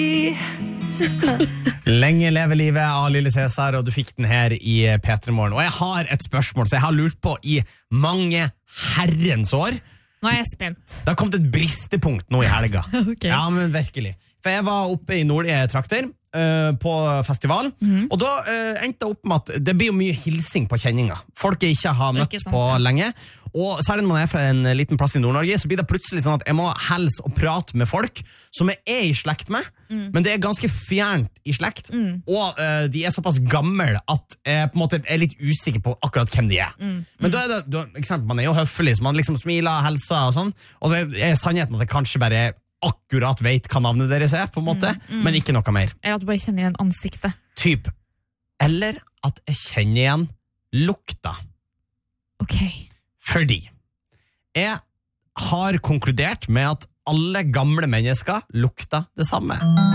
Lenge leve livet av Lille Cæsar, og du fikk den her i P3 Morgen. Og jeg har et spørsmål som jeg har lurt på i mange herrens år. Nå er jeg spent. Det har kommet et bristepunkt nå i helga. Okay. Ja, men virkelig. For jeg var oppe i nordlige trakter på festival, og da endte jeg opp med at det blir jo mye hilsing på kjenninga. Folk jeg ikke har møtt på lenge. Og særlig når man er fra en liten plass i Nord-Norge, så blir det plutselig sånn at jeg må helse og prate med folk som jeg er i slekt med, men det er ganske fjernt i slekt, og de er såpass gamle at jeg på en måte er litt usikker på akkurat hvem de er. Men da er det, eksempel, man er jo høflig, så man liksom smiler, helser og sånn, og så er sannheten at jeg kanskje bare akkurat vet hva navnet deres er, på en måte, men ikke noe mer. Eller at du bare kjenner igjen ansiktet. Typ. Eller at jeg kjenner igjen lukta. Ok. Fordi jeg har konkludert med at alle gamle mennesker lukter det samme.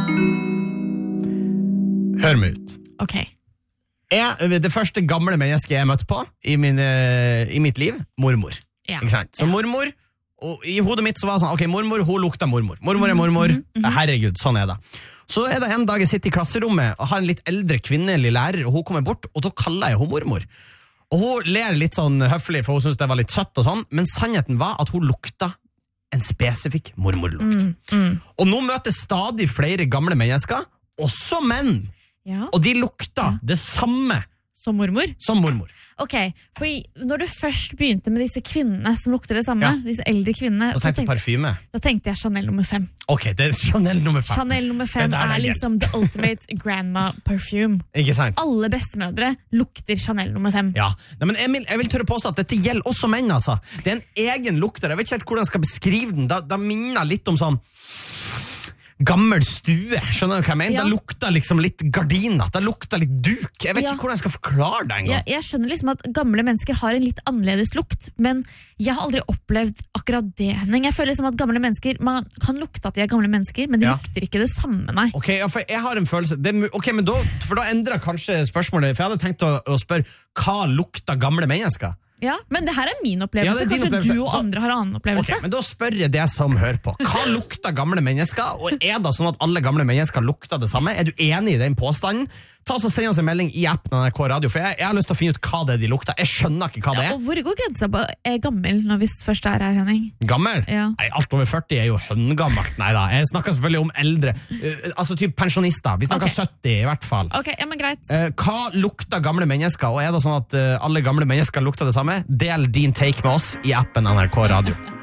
Hør meg ut. Ok. Det første gamle mennesket jeg møtte på i mitt liv, mormor. Ja. Ikke sant? Så mormor, og i hodet mitt så var det sånn, ok, mormor, hun lukter mormor. Mormor er mormor. Herregud, sånn er det. Så er det en dag jeg sitter i klasserommet og har en litt eldre kvinnelig lærer, og hun kommer bort, og da kaller jeg hun mormor. Og hun ler litt sånn høflig, for hun synes det var litt søtt og sånn, men sannheten var at hun lukta en spesifikk mormorlukt. Og nå møter stadig flere gamle mennesker, også menn, og de lukta det samme som mormor? Som mormor. Ok, for når du først begynte med disse kvinnene som lukter det samme, disse eldre kvinnene, og så tenkte parfyme. Da tenkte jeg Chanel nummer 5. Ok, det er Chanel nummer 5. Chanel nummer 5 er liksom the ultimate grandma perfume. Ikke sant? Alle bestemødre lukter Chanel nummer 5. Ja, nei, men jeg vil tørre påstå at dette gjelder også menn, altså. Det er en egen lukter, jeg vet ikke helt hvordan jeg skal beskrive den, da minner litt om sånn gammel stue, skjønner du hva jeg mener? Det lukter liksom litt gardiner, det lukter litt duk. Jeg vet ikke hvordan jeg skal forklare det en gang. Jeg skjønner liksom at gamle mennesker har en litt annerledes lukt, men jeg har aldri opplevd akkurat det, Henning. Jeg føler liksom at gamle mennesker, man kan lukte at de er gamle mennesker, men de lukter ikke det samme, nei. Ok, ja, for jeg har en følelse, men da endrer kanskje spørsmålet, for jeg hadde tenkt å spørre, hva lukter gamle mennesker? Ja, men det her er min opplevelse. Kanskje du og andre har annen opplevelse. Ok, men da spør jeg det som hører på. Hva lukter gamle mennesker? Og er det sånn at alle gamle mennesker lukter det samme? Er du enig i den påstanden? Ta oss og send oss en melding i appen NRK Radio, for jeg har lyst til å finne ut hva det er de lukter. Jeg skjønner ikke hva det er. Og hvor går grensa på gammel når vi først er her, Henning? Gammel? Ja. Nei, alt over 40 er jo høngammelt. Neida, jeg snakker selvfølgelig om eldre. Altså typ pensjonister. Vi snakker 70 i hvert fall. Ok, ja, men greit. Hva lukter gamle mennesker? Og er det sånn at alle gamle mennesker lukter det samme? Del din take med oss i appen NRK Radio.